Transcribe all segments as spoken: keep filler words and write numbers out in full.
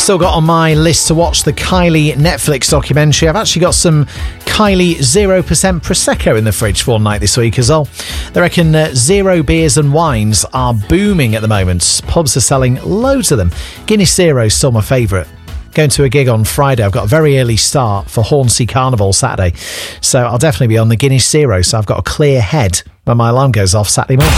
Still got on my list to watch the Kylie Netflix documentary. I've actually got some Kylie zero percent Prosecco in the fridge for one night this week as well. They reckon uh, zero beers and wines are booming at the moment. Pubs are selling loads of them. Guinness Zero's still my favourite. Going to a gig on Friday. I've got a very early start for Hornsey Carnival Saturday. So I'll definitely be on the Guinness Zero. So I've got a clear head when my alarm goes off Saturday morning.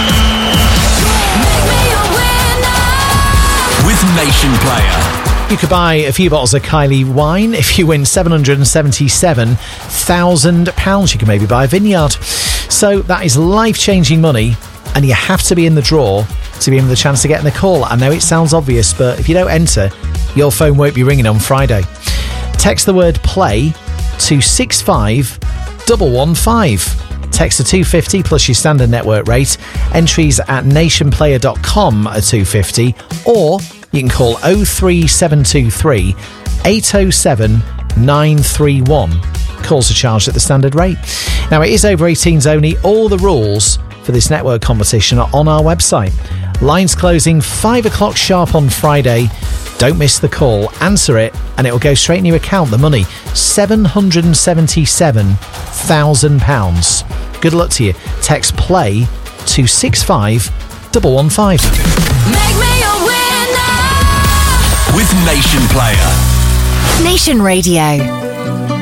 With Nation Player. You could buy a few bottles of Kylie wine if you win seven hundred seventy-seven thousand pounds. You can maybe buy a vineyard. So that is life-changing money, and you have to be in the draw to be in with a chance to get in the call. I know it sounds obvious, but if you don't enter, your phone won't be ringing on Friday. Text the word play to six five one one five. Text to two fifty plus your standard network rate. Entries at nationplayer dot com are two fifty, or you can call oh three seven two three eight oh seven nine three one. Calls are charged at the standard rate. Now, it is over eighteens only. All the rules for this network competition are on our website. Lines closing five o'clock sharp on Friday. Don't miss the call. Answer it and it will go straight in your account. The money, seven hundred seventy-seven thousand pounds. Good luck to you. Text play to six five one one five. Make me a winner with Nation Player. Nation Radio.